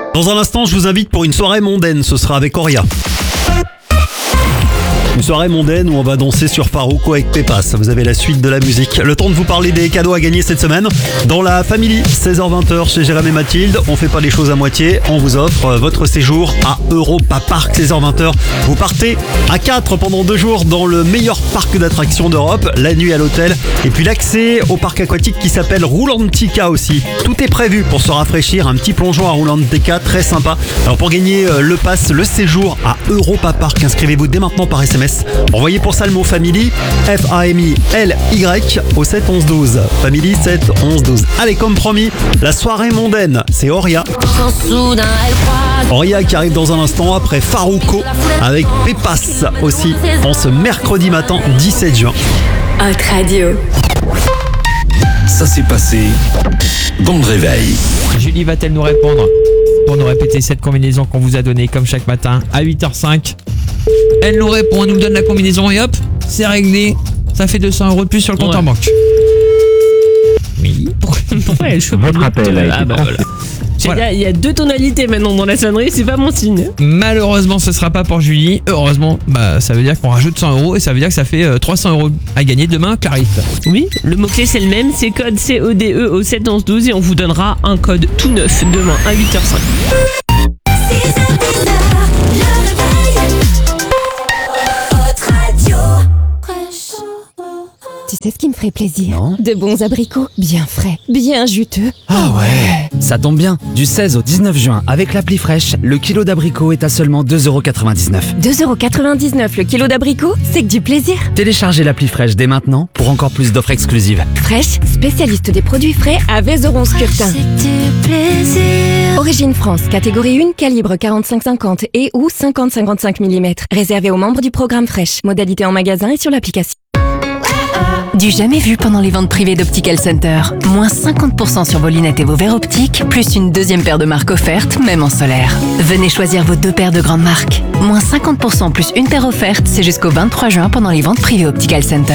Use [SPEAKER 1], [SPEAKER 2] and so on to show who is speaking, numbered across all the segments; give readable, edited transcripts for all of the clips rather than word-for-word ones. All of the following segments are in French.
[SPEAKER 1] Dans un instant, je vous invite pour une soirée mondaine, ce sera avec Oria. Une soirée mondaine où on va danser sur Farouko avec Pépas. Vous avez la suite de la musique. Le temps de vous parler des cadeaux à gagner cette semaine. Dans la Family, 16h-20h chez Jérém et Mathilde. On fait pas les choses à moitié. On vous offre votre séjour à Europa Park, 16h-20h. Vous partez à 4 pendant 2 jours dans le meilleur parc d'attractions d'Europe. La nuit à l'hôtel. Et puis l'accès au parc aquatique qui s'appelle Roulantica aussi. Tout est prévu pour se rafraîchir. Un petit plongeon à Roulantica, très sympa. Alors pour gagner le pass, le séjour à Europa Park, inscrivez-vous dès maintenant par SMS. Envoyez pour ça le mot Family, F-A-M-I-L-Y au 7 11 12. Family 7 11 12. Allez, comme promis, la soirée mondaine, c'est Oria. Oria qui arrive dans un instant après Farouko avec Pépas aussi en ce mercredi matin 17 juin.
[SPEAKER 2] Hot Radio.
[SPEAKER 3] Ça s'est passé dans le réveil.
[SPEAKER 4] Julie va-t-elle nous répondre pour nous répéter cette combinaison qu'on vous a donnée comme chaque matin à 8h05? Elle nous répond, elle nous donne la combinaison et hop, c'est réglé. Ça fait 200 € de plus sur le compte en banque. Oui.
[SPEAKER 5] Pourquoi je fais pas
[SPEAKER 6] Votre appel a été
[SPEAKER 5] voilà.
[SPEAKER 4] Voilà.
[SPEAKER 5] Il y a 2 tonalités maintenant dans la sonnerie, c'est pas mon signe.
[SPEAKER 4] Malheureusement, ce sera pas pour Julie. Heureusement, ça veut dire qu'on rajoute 100 € et ça veut dire que ça fait 300 € à gagner demain, Clarisse.
[SPEAKER 5] Oui, le mot-clé c'est le même, c'est code CODE au 7 11 12 et on vous donnera un code tout neuf demain à 8h05.
[SPEAKER 2] Tu sais ce qui me ferait plaisir?
[SPEAKER 6] Non.
[SPEAKER 2] De bons abricots, bien frais, bien juteux.
[SPEAKER 6] Ah ouais. Ça tombe bien. Du 16 au 19 juin, avec l'appli fraîche, le kilo d'abricots est à seulement 2,99 €.
[SPEAKER 2] 2,99 € le kilo d'abricots, c'est que du plaisir.
[SPEAKER 6] Téléchargez l'appli fraîche dès maintenant pour encore plus d'offres exclusives.
[SPEAKER 2] Fraîche, spécialiste des produits frais à Vézeron-Scurtin. Origine France, catégorie 1, calibre 45-50 et ou 50-55 mm. Réservé aux membres du programme Fraîche. Modalité en magasin et sur l'application. Du jamais vu pendant les ventes privées d'Optical Center. Moins 50% sur vos lunettes et vos verres optiques, plus une deuxième paire de marques offerte, même en solaire. Venez choisir vos 2 paires de grandes marques. Moins 50% plus une paire offerte, c'est jusqu'au 23 juin pendant les ventes privées Optical Center.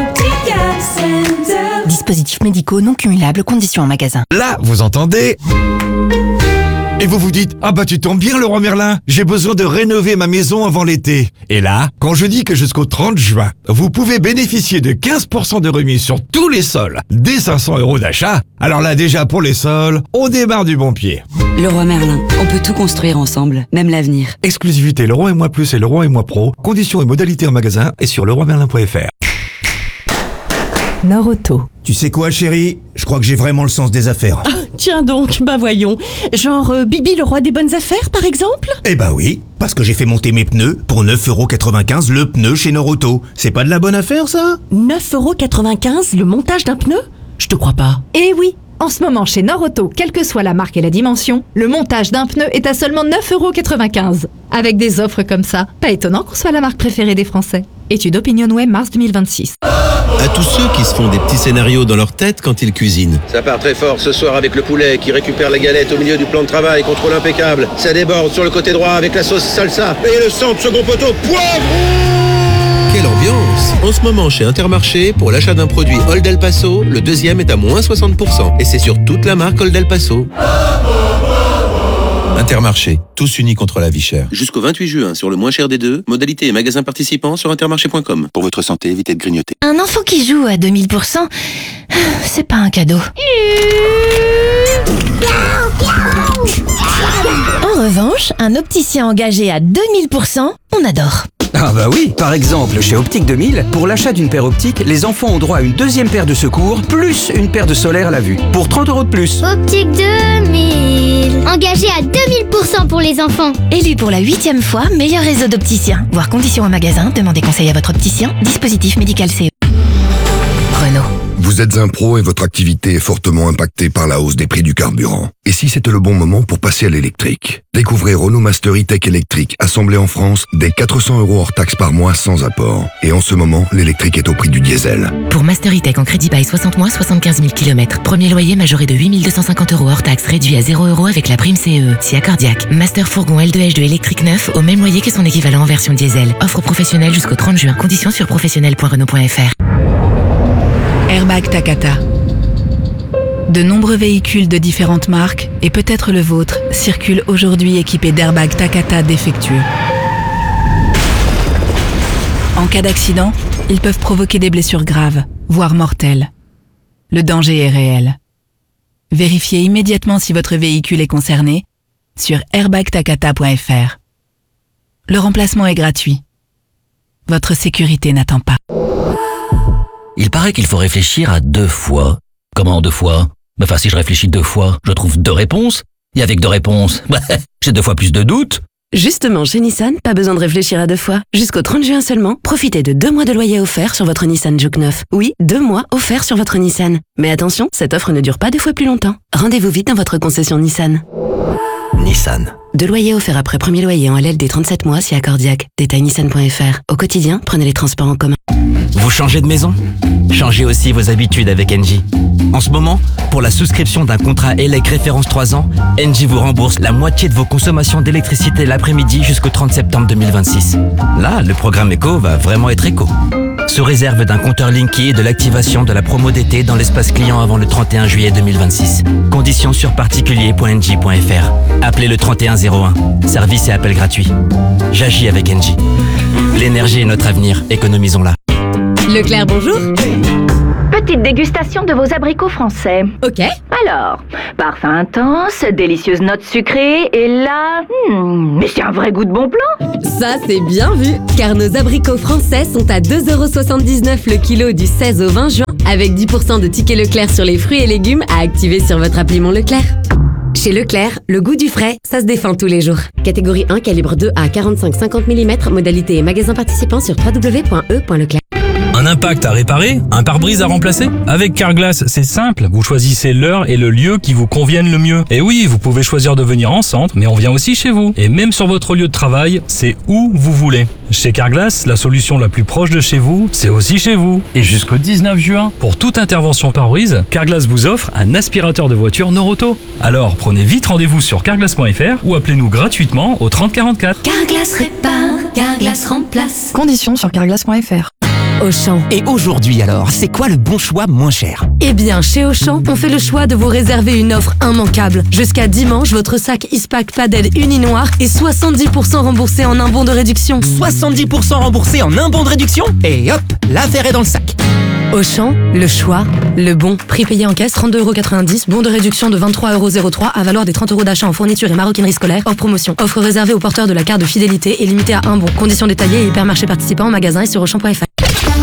[SPEAKER 2] Dispositifs médicaux non cumulables, conditions en magasin.
[SPEAKER 7] Là, vous entendez? Et vous vous dites, ah bah tu tombes bien Leroy Merlin, j'ai besoin de rénover ma maison avant l'été. Et là, quand je dis que jusqu'au 30 juin, vous pouvez bénéficier de 15% de remise sur tous les sols, dès 500 € d'achat, alors là déjà pour les sols, on démarre du bon pied.
[SPEAKER 8] Leroy Merlin, on peut tout construire ensemble, même l'avenir.
[SPEAKER 7] Exclusivité Leroy et Moi Plus et Leroy et Moi Pro, conditions et modalités en magasin et sur leroymerlin.fr.
[SPEAKER 2] Nord-Auto.
[SPEAKER 9] Tu sais quoi, chérie? Je crois que j'ai vraiment le sens des affaires.
[SPEAKER 5] Ah, tiens donc, bah voyons. Genre Bibi le roi des bonnes affaires par exemple?
[SPEAKER 9] Eh bah oui, parce que j'ai fait monter mes pneus pour 9,95 € le pneu chez Nord-Auto. C'est pas de la bonne affaire ça?
[SPEAKER 5] 9,95 € le montage d'un pneu? Je te crois pas.
[SPEAKER 10] Eh oui, en ce moment chez Nord-Auto, quelle que soit la marque et la dimension, le montage d'un pneu est à seulement 9,95 €. Avec des offres comme ça, pas étonnant qu'on soit la marque préférée des Français. Étude OpinionWay mars 2026.
[SPEAKER 11] À tous ceux qui se font des petits scénarios dans leur tête quand ils cuisinent.
[SPEAKER 12] Ça part très fort ce soir avec le poulet qui récupère la galette au milieu du plan de travail, contrôle impeccable. Ça déborde sur le côté droit avec la sauce salsa. Et le centre, second poteau, poivre.
[SPEAKER 11] Quelle ambiance! En ce moment chez Intermarché, pour l'achat d'un produit Old El Paso, le deuxième est à moins 60%. Et c'est sur toute la marque Old El Paso. Intermarché, tous unis contre la vie chère. Jusqu'au 28 juin, sur le moins cher des deux, modalité et magasins participants sur intermarché.com.
[SPEAKER 13] Pour votre santé, évitez de grignoter.
[SPEAKER 2] Un enfant qui joue à 2000%, c'est pas un cadeau. En revanche, un opticien engagé à 2000%, on adore.
[SPEAKER 14] Ah bah oui, par exemple, chez Optique 2000, pour l'achat d'une paire optique, les enfants ont droit à une deuxième paire de secours, plus une paire de solaire à la vue, pour 30 € de plus.
[SPEAKER 15] Optique 2000, engagé à 2000% pour les enfants.
[SPEAKER 2] Élu pour la 8e fois, meilleur réseau d'opticiens. Voir conditions en magasin, demandez conseil à votre opticien. Dispositif médical CE. Renault.
[SPEAKER 16] Vous êtes un pro et votre activité est fortement impactée par la hausse des prix du carburant. Et si c'était le bon moment pour passer à l'électrique? Découvrez Renault Master E-Tech électrique, assemblé en France, dès 400 € hors taxe par mois sans apport. Et en ce moment, l'électrique est au prix du diesel.
[SPEAKER 2] Pour Master E-Tech en crédit bail 60 mois, 75 000 km. Premier loyer majoré de 8 250 € hors taxe, réduit à 0 € avec la prime CE. Si accordiaque. Master fourgon L2H2 électrique neuf, au même loyer que son équivalent en version diesel. Offre professionnelle jusqu'au 30 juin. Conditions sur professionnel.renault.fr.
[SPEAKER 17] Airbag Takata.
[SPEAKER 13] De nombreux véhicules de différentes marques, et peut-être le vôtre, circulent aujourd'hui équipés d'airbags Takata défectueux. En cas d'accident, ils peuvent provoquer des blessures graves, voire mortelles. Le danger est réel. Vérifiez immédiatement si votre véhicule est concerné sur airbagtakata.fr. Le remplacement est gratuit. Votre sécurité n'attend pas.
[SPEAKER 17] Il paraît qu'il faut réfléchir à 2 fois. Comment 2 fois? Enfin, si je réfléchis 2 fois, je trouve 2 réponses. Et avec 2 réponses, j'ai 2 fois plus de doutes.
[SPEAKER 18] Justement, chez Nissan, pas besoin de réfléchir à 2 fois. Jusqu'au 30 juin seulement, profitez de 2 mois de loyer offert sur votre Nissan Juke 9. Oui, 2 mois offerts sur votre Nissan. Mais attention, cette offre ne dure pas 2 fois plus longtemps. Rendez-vous vite dans votre concession Nissan.
[SPEAKER 17] Nissan.
[SPEAKER 18] 2 loyers offerts après premier loyer en LL des 37 mois si accordiaque. Détail nissan.fr. Au quotidien, prenez les transports en commun.
[SPEAKER 19] Vous changez de maison? Changez aussi vos habitudes avec Engie. En ce moment, pour la souscription d'un contrat ELEC référence 3 ans, Engie vous rembourse la moitié de vos consommations d'électricité l'après-midi jusqu'au 30 septembre 2026. Là, le programme éco va vraiment être éco. Sous réserve d'un compteur Linky et de l'activation de la promo d'été dans l'espace client avant le 31 juillet 2026. Conditions sur particulier.engie.fr. Appelez le 3101. Service et appel gratuit. J'agis avec Engie. L'énergie est notre avenir, économisons-la.
[SPEAKER 20] Leclerc, bonjour. Petite dégustation de vos abricots français.
[SPEAKER 18] Ok.
[SPEAKER 20] Alors, parfum intense, délicieuse note sucrée, et là... mais c'est un vrai goût de bon plan.
[SPEAKER 18] Ça, c'est bien vu, car nos abricots français sont à 2,79€ le kilo du 16 au 20 juin, avec 10% de tickets Leclerc sur les fruits et légumes à activer sur votre appli Mon Leclerc. Chez Leclerc, le goût du frais, ça se défend tous les jours. Catégorie 1, calibre 2 à 45-50 mm, modalité et magasin participant sur www.e.leclerc.
[SPEAKER 21] Un impact à réparer? Un pare-brise à remplacer? Avec Carglass, c'est simple. Vous choisissez l'heure et le lieu qui vous conviennent le mieux. Et oui, vous pouvez choisir de venir en centre, mais on vient aussi chez vous. Et même sur votre lieu de travail, c'est où vous voulez. Chez Carglass, la solution la plus proche de chez vous, c'est aussi chez vous. Et jusqu'au 19 juin, pour toute intervention pare-brise, Carglass vous offre un aspirateur de voiture Noroto. Alors, prenez vite rendez-vous sur carglass.fr ou appelez-nous gratuitement au 30 44.
[SPEAKER 22] Carglass répare, Carglass remplace.
[SPEAKER 23] Conditions sur carglass.fr.
[SPEAKER 18] Auchan.
[SPEAKER 23] Et aujourd'hui alors, c'est quoi le bon choix moins cher?
[SPEAKER 18] Eh bien, chez Auchan, on fait le choix de vous réserver une offre immanquable. Jusqu'à dimanche, votre sac Ispac Padel uni noir est 70% remboursé en un bon de réduction.
[SPEAKER 23] 70% remboursé en un bon de réduction? Et hop, l'affaire est dans le sac.
[SPEAKER 18] Auchan, le choix, le bon. Prix payé en caisse, 32,90€. Bon de réduction de 23,03€ à valoir des 30€ d'achat en fourniture et maroquinerie scolaire. Hors promotion. Offre réservée aux porteurs de la carte de fidélité et limitée à un bon. Conditions détaillées et hypermarchés participants en magasin et sur Auchan.fr.